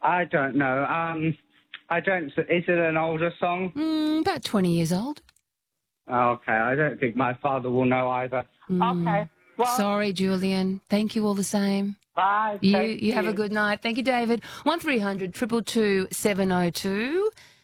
I don't know. I don't. Is it an older song? About 20 years old. Okay, I don't think my father will know either. Okay. Well, Sorry, Julian. Thank you all the same. bye. You have a good night. Thank you, David. 1300 222 702.